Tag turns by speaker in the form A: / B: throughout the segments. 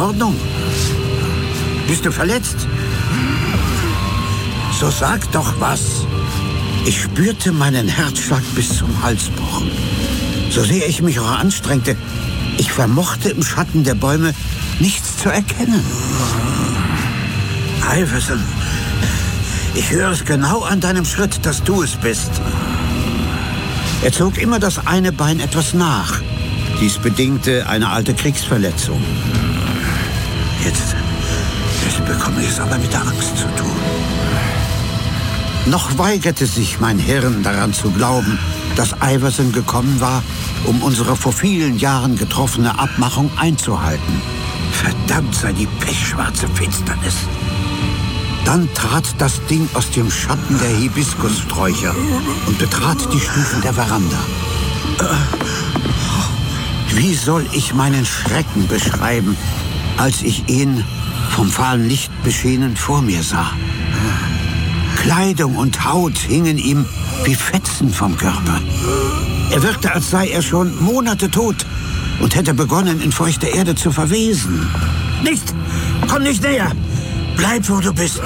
A: Ordnung? Bist du verletzt? So sag doch was. Ich spürte meinen Herzschlag bis zum Halsbruch. So sehr ich mich auch anstrengte, ich vermochte im Schatten der Bäume nichts zu erkennen. Iverson, ich höre es genau an deinem Schritt, dass du es bist. Er zog immer das eine Bein etwas nach. Dies bedingte eine alte Kriegsverletzung. Jetzt bekomme ich es aber mit der Angst zu tun. Noch weigerte sich mein Hirn daran zu glauben, dass Iverson gekommen war, um unsere vor vielen Jahren getroffene Abmachung einzuhalten. Verdammt sei die pechschwarze Finsternis. Dann trat das Ding aus dem Schatten der Hibiskussträucher und betrat die Stufen der Veranda. Wie soll ich meinen Schrecken beschreiben, als ich ihn vom fahlen Licht beschienen vor mir sah? Kleidung und Haut hingen ihm wie Fetzen vom Körper. Er wirkte, als sei er schon Monate tot und hätte begonnen, in feuchter Erde zu verwesen. Nicht! Komm nicht näher! Bleib, wo du bist!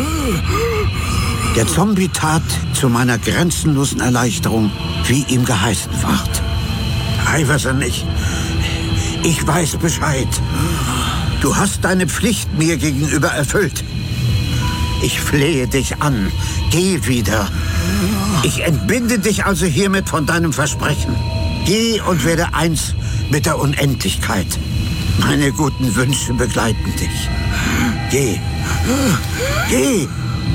A: Der Zombie tat zu meiner grenzenlosen Erleichterung, wie ihm geheißen ward. Iverson, ich weiß Bescheid. Du hast deine Pflicht mir gegenüber erfüllt. Ich flehe dich an. Geh wieder. Ich entbinde dich also hiermit von deinem Versprechen. Geh und werde eins mit der Unendlichkeit. Meine guten Wünsche begleiten dich. Geh. Geh.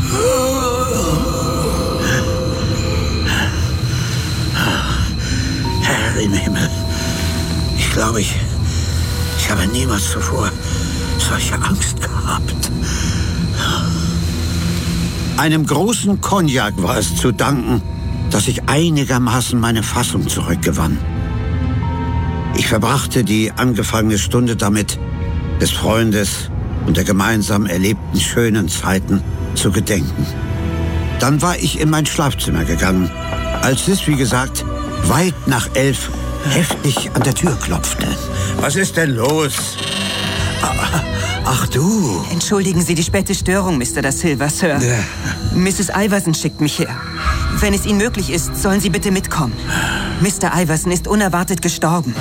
A: Herr im Himmel. Ich glaube, ich habe niemals zuvor solche Angst gehabt. Einem großen Cognac war es zu danken, dass ich einigermaßen meine Fassung zurückgewann. Ich verbrachte die angefangene Stunde damit, des Freundes und der gemeinsam erlebten schönen Zeiten zu gedenken. Dann war ich in mein Schlafzimmer gegangen, als es, wie gesagt, weit nach 11 heftig an der Tür klopfte. Was ist denn los? Ach du.
B: Entschuldigen Sie die späte Störung, Mr. Da Silva, Sir. Mrs. Iverson schickt mich her. Wenn es Ihnen möglich ist, sollen Sie bitte mitkommen. Mr. Iverson ist unerwartet gestorben.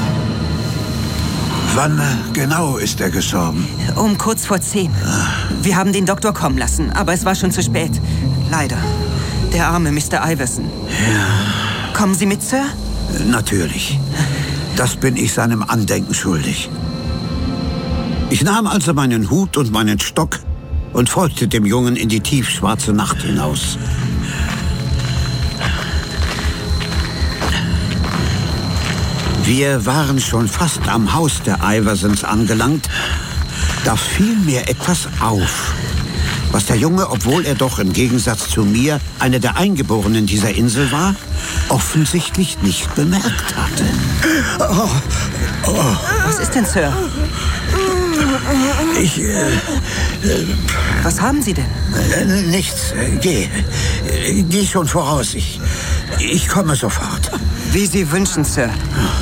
A: Wann genau ist er gestorben?
B: Um kurz vor 10. Wir haben den Doktor kommen lassen, aber es war schon zu spät. Leider. Der arme Mr. Iverson.
A: Ja.
B: Kommen Sie mit, Sir?
A: Natürlich. Das bin ich seinem Andenken schuldig. Ich nahm also meinen Hut und meinen Stock und folgte dem Jungen in die tiefschwarze Nacht hinaus. Wir waren schon fast am Haus der Iversons angelangt. Da fiel mir etwas auf, was der Junge, obwohl er doch im Gegensatz zu mir einer der Eingeborenen dieser Insel war, offensichtlich nicht bemerkt hatte.
B: Was ist denn, Sir? Was haben Sie denn?
A: Nichts. Geh schon voraus. Ich komme sofort.
B: Wie Sie wünschen, Sir.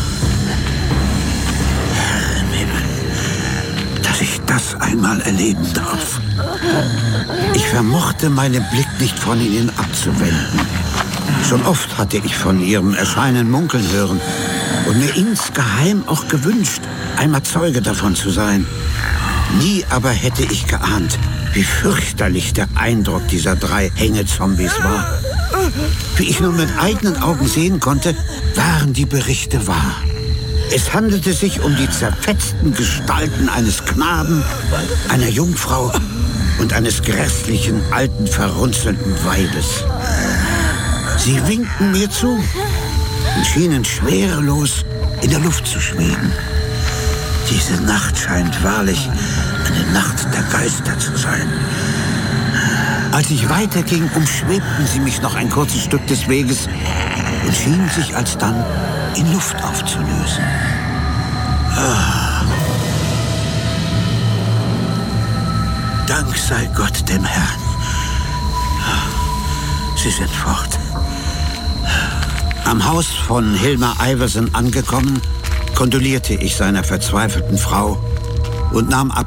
A: Dass ich das einmal erleben darf. Ich vermochte meinen Blick nicht von ihnen abzuwenden. Schon oft hatte ich von ihrem Erscheinen munkeln hören und mir insgeheim auch gewünscht, einmal Zeuge davon zu sein. Nie aber hätte ich geahnt, wie fürchterlich der Eindruck dieser 3 Hängezombies war. Wie ich nun mit eigenen Augen sehen konnte, waren die Berichte wahr. Es handelte sich um die zerfetzten Gestalten eines Knaben, einer Jungfrau und eines grässlichen, alten, verrunzelten Weibes. Sie winkten mir zu und schienen schwerelos in der Luft zu schweben. Diese Nacht scheint wahrlich eine Nacht der Geister zu sein. Als ich weiterging, umschwebten sie mich noch ein kurzes Stück des Weges und schienen sich alsdann in Luft aufzulösen. Dank sei Gott dem Herrn. Sie sind fort. Am Haus von Hilma Iverson angekommen, kondolierte ich seiner verzweifelten Frau und nahm